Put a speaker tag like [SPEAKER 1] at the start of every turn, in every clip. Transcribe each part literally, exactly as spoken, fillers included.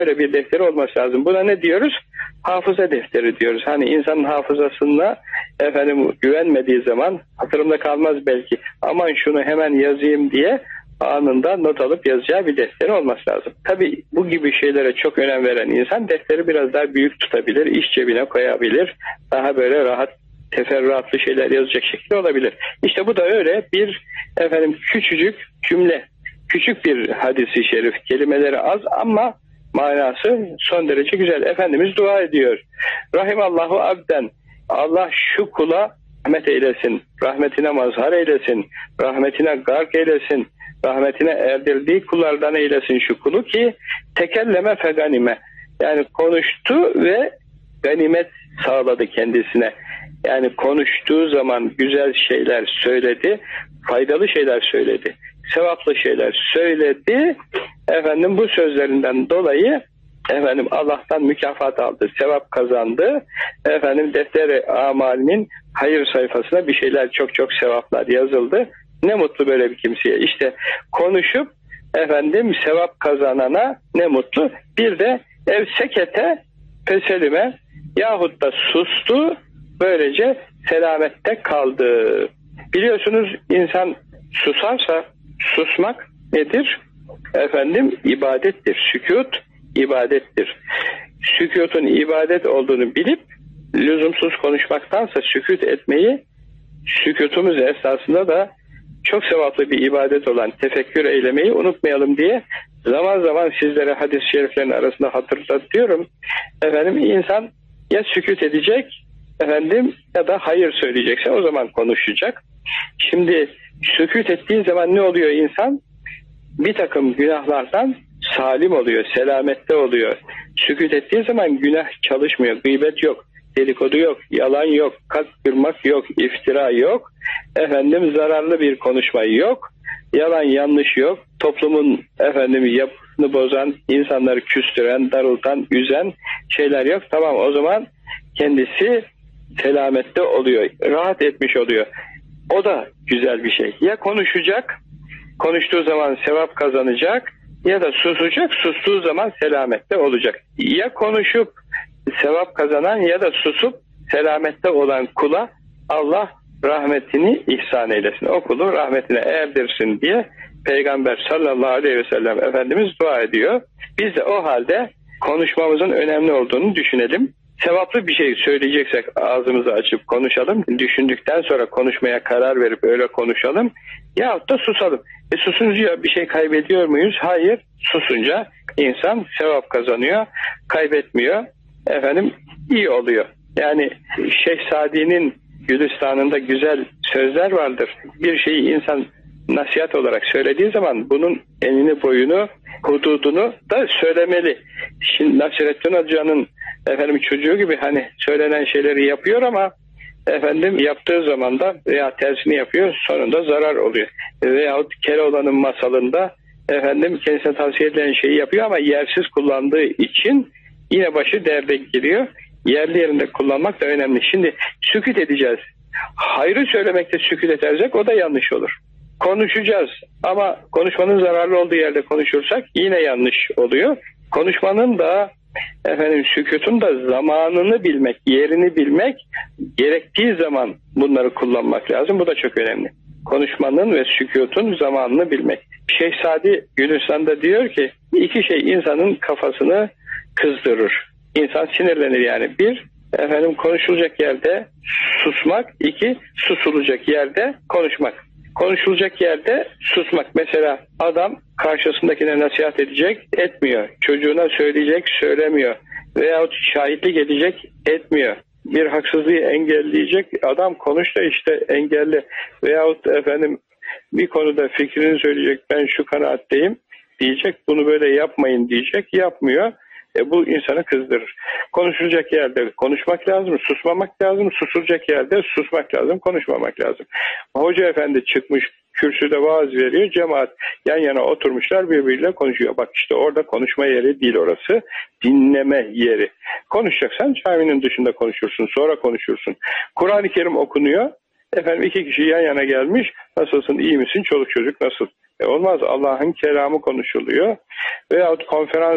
[SPEAKER 1] böyle bir defteri olması lazım. Buna ne diyoruz? Hafıza defteri diyoruz. Hani insanın hafızasına efendim güvenmediği zaman hatırımda kalmaz belki. Aman şunu hemen yazayım diye anında not alıp yazacağı bir defteri olması lazım. Tabii bu gibi şeylere çok önem veren insan defteri biraz daha büyük tutabilir, iş cebine koyabilir. Daha böyle rahat, teferruatlı şeyler yazacak şekilde olabilir. İşte bu da öyle bir efendim küçücük cümle, küçük bir hadisi şerif, kelimeleri az ama manası son derece güzel. Efendimiz dua ediyor. Rahimallahu abden, Allah şu kula rahmet eylesin, rahmetine mazhar eylesin, rahmetine gark eylesin, rahmetine erdirdiği kullardan eylesin şu kulu ki tekelleme feganime, yani konuştu ve ganimet sağladı kendisine. Yani konuştuğu zaman güzel şeyler söyledi, faydalı şeyler söyledi, sevaplı şeyler söyledi. Efendim bu sözlerinden dolayı efendim Allah'tan mükafat aldı, sevap kazandı. Efendim defteri amalinin hayır sayfasına bir şeyler, çok çok sevaplar yazıldı. Ne mutlu böyle bir kimseye. İşte konuşup efendim sevap kazanana ne mutlu. Bir de ev sekete feselime, yahut da sustu, böylece selamette kaldı. Biliyorsunuz insan susarsa, susmak nedir? Efendim ibadettir. Sükût ibadettir. Sükûtun ibadet olduğunu bilip lüzumsuz konuşmaktansa sükût etmeyi, sükûtumuz esasında da çok sevaplı bir ibadet olan tefekkür eylemeyi unutmayalım diye zaman zaman sizlere hadis-i şeriflerin arasında hatırlatıyorum. Efendim insan ya sükût edecek efendim ya da hayır söyleyecekse o zaman konuşacak. Şimdi sükût ettiği zaman ne oluyor insan? Bir takım günahlardan salim oluyor, selamette oluyor. Sükût ettiği zaman günah çalışmıyor, gıybet yok, dedikodu yok, yalan yok, kalp kırmak yok, iftira yok, efendim zararlı bir konuşma yok, yalan yanlış yok, toplumun efendim yapısını bozan, insanları küstüren, darıltan, üzen şeyler yok. Tamam, o zaman kendisi selamette oluyor, rahat etmiş oluyor. O da güzel bir şey. Ya konuşacak, konuştuğu zaman sevap kazanacak, ya da susacak, sustuğu zaman selamette olacak. Ya konuşup sevap kazanan ya da susup selamette olan kula Allah rahmetini ihsan eylesin. O kulu rahmetine erdirsin diye Peygamber sallallahu aleyhi ve sellem Efendimiz dua ediyor. Biz de o halde konuşmamızın önemli olduğunu düşünelim. Sevaplı bir şey söyleyeceksek ağzımızı açıp konuşalım. Düşündükten sonra konuşmaya karar verip öyle konuşalım. Yahut da susalım. E susunca bir şey kaybediyor muyuz? Hayır. Susunca insan sevap kazanıyor, kaybetmiyor. Efendim iyi oluyor. Yani Şeyh Sadi'nin Gülistan'ında güzel sözler vardır. Bir şeyi insan nasihat olarak söylediği zaman bunun enini boyunu, hududunu da söylemeli. Şimdi Nasrettin Hoca'nın efendim çocuğu gibi hani söylenen şeyleri yapıyor ama efendim yaptığı zaman da veya tersini yapıyor, sonunda zarar oluyor. Veyahut Keloğlan'ın masalında efendim kendisine tavsiye edilen şeyi yapıyor ama yersiz kullandığı için yine başı derde giriyor. Yerli yerinde kullanmak da önemli. Şimdi sükût edeceğiz. Hayrı söylemekte sükût edersek o da yanlış olur. Konuşacağız ama konuşmanın zararlı olduğu yerde konuşursak yine yanlış oluyor. Konuşmanın da efendim sükûtun da zamanını bilmek, yerini bilmek, gerektiği zaman bunları kullanmak lazım. Bu da çok önemli. Konuşmanın ve sükûtun zamanını bilmek. Şeyh Sadi Gülistan'da diyor ki iki şey insanın kafasını kızdırır. İnsan sinirlenir yani. Bir, efendim konuşulacak yerde susmak. İki, susulacak yerde konuşmak. Konuşulacak yerde susmak. Mesela adam karşısındakine nasihat edecek, etmiyor. Çocuğuna söyleyecek, söylemiyor. Veyahut şahitlik edecek, etmiyor. Bir haksızlığı engelleyecek, adam konuş da işte engelli. Veyahut efendim bir konuda fikrini söyleyecek, ben şu kanaatteyim diyecek, bunu böyle yapmayın diyecek, yapmıyor. E bu insanı kızdırır. Konuşulacak yerde konuşmak lazım, susmamak lazım. Susulacak yerde susmak lazım, konuşmamak lazım. Hoca efendi çıkmış kürsüde vaaz veriyor, cemaat yan yana oturmuşlar birbiriyle konuşuyor. Bak işte orada konuşma yeri değil orası, dinleme yeri. Konuşacaksan caminin dışında konuşursun, sonra konuşursun. Kur'an-ı Kerim okunuyor. Efendim iki kişi yan yana gelmiş, nasılsın, iyi misin, çoluk çocuk nasıl? E olmaz, Allah'ın kelamı konuşuluyor. Veyahut konferans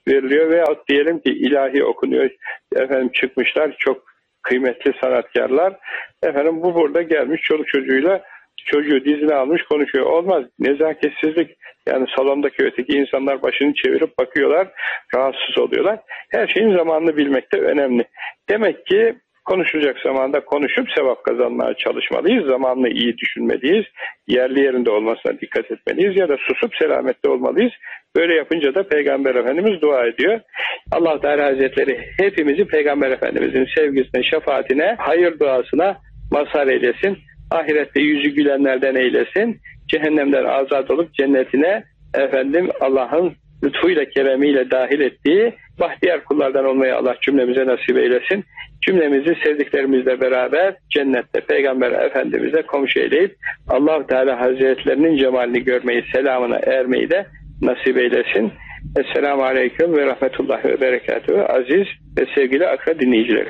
[SPEAKER 1] veriliyor veyahut diyelim ki ilahi okunuyor. Efendim çıkmışlar çok kıymetli sanatkarlar. Efendim bu burada gelmiş çoluk çocuğuyla çocuğu dizine almış konuşuyor. Olmaz. Nezaketsizlik. Yani salondaki öteki insanlar başını çevirip bakıyorlar. Rahatsız oluyorlar. Her şeyin zamanını bilmek de önemli. Demek ki konuşulacak zamanda konuşup sevap kazanmaya çalışmalıyız. Zamanını iyi düşünmeliyiz. Yerli yerinde olmasına dikkat etmeliyiz. Ya da susup selamette olmalıyız. Böyle yapınca da Peygamber Efendimiz dua ediyor. Allah Teala Hazretleri hepimizi Peygamber Efendimizin sevgisine, şefaatine, hayır duasına mazhar eylesin. Ahirette yüzü gülenlerden eylesin. Cehennemden azat olup cennetine efendim Allah'ın lütfuyla, keremiyle dahil ettiği bahtiyar kullardan olmayı Allah cümlemize nasip eylesin. Cümlemizi sevdiklerimizle beraber cennette Peygamber Efendimiz'e komşu eyleyip Allah-u Teala Hazretlerinin cemalini görmeyi, selamına ermeyi de nasip eylesin. Esselamu Aleyküm ve Rahmetullahi ve Berekatuhu. Aziz ve sevgili Akra dinleyicilerim.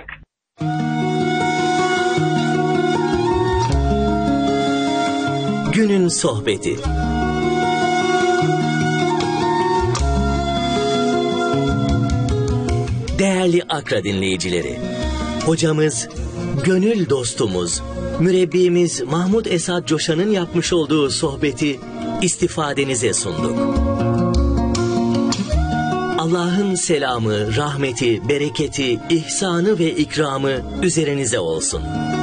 [SPEAKER 2] Günün sohbeti. Değerli Akra dinleyicileri, hocamız, gönül dostumuz, mürebbimiz Mahmud Esad Coşan'ın yapmış olduğu sohbeti istifadenize sunduk. Allah'ın selamı, rahmeti, bereketi, ihsanı ve ikramı üzerinize olsun.